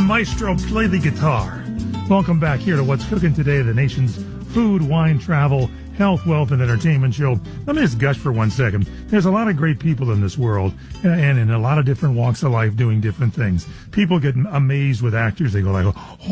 maestro play the guitar. Welcome back here to What's Cooking Today, the nation's food, wine, travel, health, wealth, and entertainment show. Let me just gush for 1 second. There's a lot of great people in this world and in a lot of different walks of life doing different things. People get amazed with actors. They go like,